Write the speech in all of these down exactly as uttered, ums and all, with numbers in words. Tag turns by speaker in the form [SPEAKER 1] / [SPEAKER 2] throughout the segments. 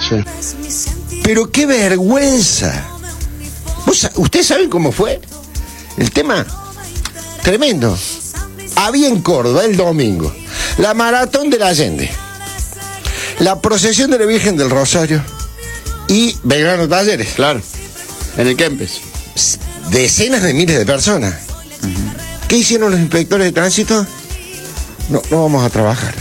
[SPEAKER 1] Sí.
[SPEAKER 2] Pero qué vergüenza. ¿Vos, ¿Ustedes saben cómo fue? El tema, tremendo. Había en Córdoba el domingo la maratón de la Allende, la procesión de la Virgen del Rosario y Belgrano Talleres.
[SPEAKER 1] Claro, en el Kempes.
[SPEAKER 2] Decenas de miles de personas. Uh-huh. ¿Qué hicieron los inspectores de tránsito? No, no vamos a trabajar.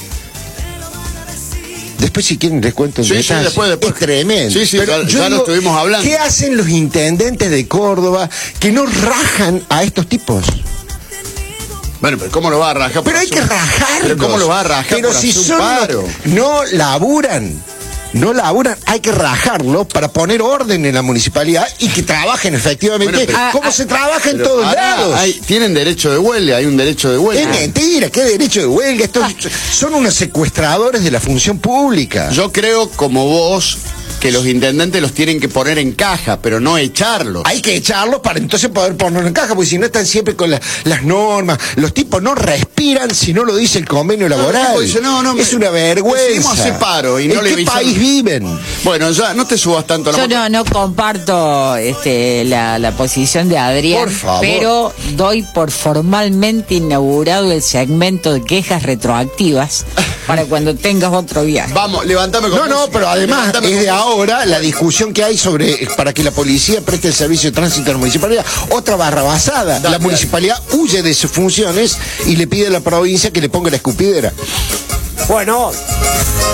[SPEAKER 2] Después, si quieren, les cuento en
[SPEAKER 1] sí,
[SPEAKER 2] detalle.
[SPEAKER 1] Sí, después, después.
[SPEAKER 2] Es tremendo.
[SPEAKER 1] Sí, sí,
[SPEAKER 2] pero
[SPEAKER 1] ya,
[SPEAKER 2] yo
[SPEAKER 1] ya
[SPEAKER 2] digo,
[SPEAKER 1] lo estuvimos hablando.
[SPEAKER 2] ¿qué hacen los intendentes de Córdoba que no rajan a estos tipos?
[SPEAKER 1] Bueno, pero ¿cómo lo va a rajar?
[SPEAKER 2] Pero hay que rajarlos.
[SPEAKER 1] ¿Pero cómo lo va a rajar?
[SPEAKER 2] Pero si son
[SPEAKER 1] paro?
[SPEAKER 2] No, no laburan. No laburan, hay que rajarlo para poner orden en la municipalidad y que trabajen efectivamente bueno, pero, como ah, se trabaja en todos lados.
[SPEAKER 1] Hay, tienen derecho de huelga, hay un derecho de huelga.
[SPEAKER 2] Es mentira, ¿qué derecho de huelga? Estos ah. son unos secuestradores de la función pública.
[SPEAKER 1] Yo creo, como vos, que los intendentes los tienen que poner en caja, pero no echarlos.
[SPEAKER 2] Hay que echarlos para entonces poder ponerlos en caja, porque si no están siempre con la, las normas. Los tipos no respiran si no lo dice el convenio laboral.
[SPEAKER 1] No, dice, no, no,
[SPEAKER 2] es una vergüenza.
[SPEAKER 1] Decidimos hacer paro y no
[SPEAKER 2] ¿En
[SPEAKER 1] le
[SPEAKER 2] qué
[SPEAKER 1] avisan?
[SPEAKER 2] país viven?
[SPEAKER 1] Bueno, ya no te subas tanto a la
[SPEAKER 3] Yo no, no comparto este, la, la posición de Adrián,
[SPEAKER 2] por favor.
[SPEAKER 3] Pero doy por formalmente inaugurado el segmento de quejas retroactivas para cuando tengas otro viaje.
[SPEAKER 1] Vamos, levántame con
[SPEAKER 2] No, no, pero además es de ahora la discusión que hay sobre para que la policía preste el servicio de tránsito a la municipalidad. Otra barrabasada. Dale, la municipalidad dale. huye de sus funciones y le pide a la provincia que le ponga la escupidera.
[SPEAKER 4] Bueno.